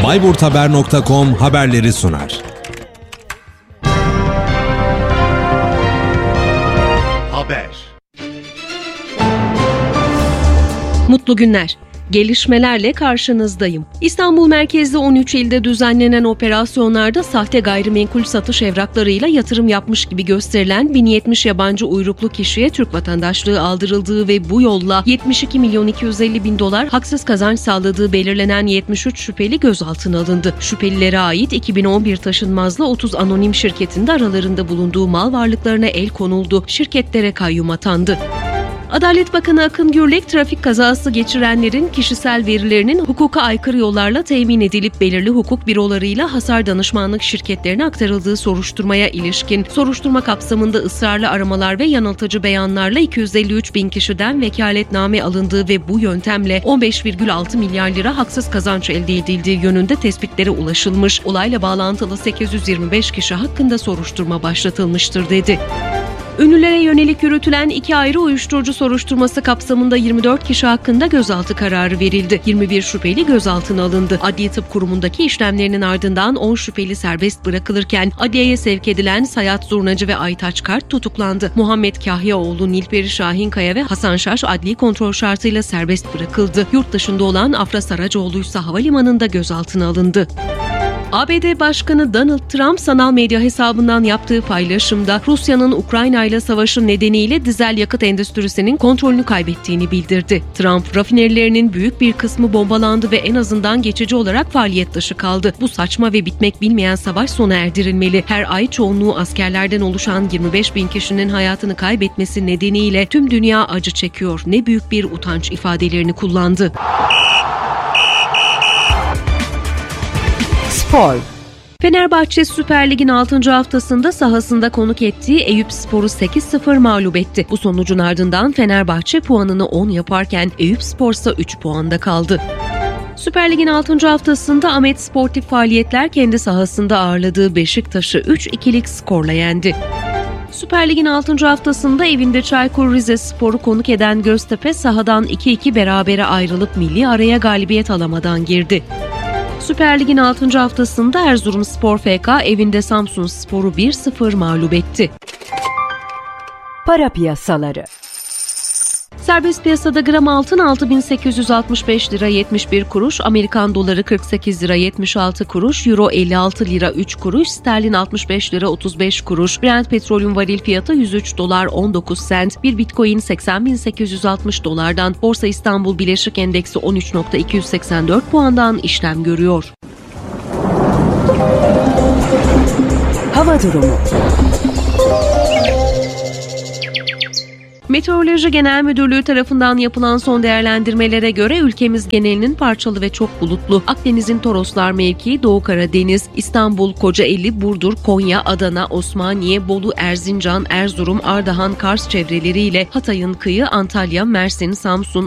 bayburthaber.com haberleri sunar. Haber. Mutlu günler. Gelişmelerle karşınızdayım. İstanbul merkezli 13 ilde düzenlenen operasyonlarda sahte gayrimenkul satış evraklarıyla yatırım yapmış gibi gösterilen 1070 yabancı uyruklu kişiye Türk vatandaşlığı aldırıldığı ve bu yolla 72.250.000 dolar haksız kazanç sağladığı belirlenen 73 şüpheli gözaltına alındı. Şüphelilere ait 2011 taşınmazlı 30 anonim şirketinde aralarında bulunduğu mal varlıklarına el konuldu. Şirketlere kayyum atandı. Adalet Bakanı Akın Gürlek, trafik kazası geçirenlerin kişisel verilerinin hukuka aykırı yollarla temin edilip belirli hukuk bürolarıyla hasar danışmanlık şirketlerine aktarıldığı soruşturmaya ilişkin soruşturma kapsamında ısrarlı aramalar ve yanıltıcı beyanlarla 253.000 kişiden vekaletname alındığı ve bu yöntemle 15,6 milyar lira haksız kazanç elde edildiği yönünde tespitlere ulaşılmış, olayla bağlantılı 825 kişi hakkında soruşturma başlatılmıştır dedi. Ünlülere yönelik yürütülen 2 ayrı uyuşturucu soruşturması kapsamında 24 kişi hakkında gözaltı kararı verildi. 21 şüpheli gözaltına alındı. Adliye Tıp Kurumu'ndaki işlemlerinin ardından 10 şüpheli serbest bırakılırken adliyeye sevk edilen Sayat Zurnacı ve Aytaç Kart tutuklandı. Muhammed Kahyaoğlu, Nilperi Şahinkaya ve Hasan Şaş adli kontrol şartıyla serbest bırakıldı. Yurt dışında olan Afra Saracoğlu ise havalimanında gözaltına alındı. ABD Başkanı Donald Trump sanal medya hesabından yaptığı paylaşımda Rusya'nın Ukrayna ile savaşı nedeniyle dizel yakıt endüstrisinin kontrolünü kaybettiğini bildirdi. Trump, rafinerilerinin büyük bir kısmı bombalandı ve en azından geçici olarak faaliyet dışı kaldı. Bu saçma ve bitmek bilmeyen savaş sona erdirilmeli. Her ay çoğunluğu askerlerden oluşan 25.000 kişinin hayatını kaybetmesi nedeniyle tüm dünya acı çekiyor. Ne büyük bir utanç ifadelerini kullandı. Spor. Fenerbahçe Süper Lig'in 6. haftasında sahasında konuk ettiği Eyüpspor'u 8-0 mağlup etti. Bu sonucun ardından Fenerbahçe puanını 10 yaparken Eyüpspor ise 3 puanda kaldı. Süper Lig'in 6. haftasında Ahmet Sportif Faaliyetler kendi sahasında ağırladığı Beşiktaş'ı 3-2'lik skorla yendi. Süper Lig'in 6. haftasında evinde Çaykur Rizespor'u konuk eden Göztepe sahadan 2-2 berabere ayrılıp milli araya galibiyet alamadan girdi. Süper Lig'in 6. haftasında Erzurumspor FK evinde Samsunspor'u 1-0 mağlup etti. Para piyasaları. Serbest piyasada gram altın 6.865 lira 71 kuruş, Amerikan doları 48 lira 76 kuruş, Euro 56 lira 3 kuruş, sterlin 65 lira 35 kuruş, Brent petrolün varil fiyatı 103 dolar 19 sent, bir bitcoin 80.860 dolardan, Borsa İstanbul Bileşik Endeksi 13.284 puandan işlem görüyor. Hava durumu. Meteoroloji Genel Müdürlüğü tarafından yapılan son değerlendirmelere göre ülkemiz genelinin parçalı ve çok bulutlu. Akdeniz'in Toroslar mevkii, Doğu Karadeniz, İstanbul, Kocaeli, Burdur, Konya, Adana, Osmaniye, Bolu, Erzincan, Erzurum, Ardahan, Kars çevreleriyle Hatay'ın kıyı, Antalya, Mersin, Samsun,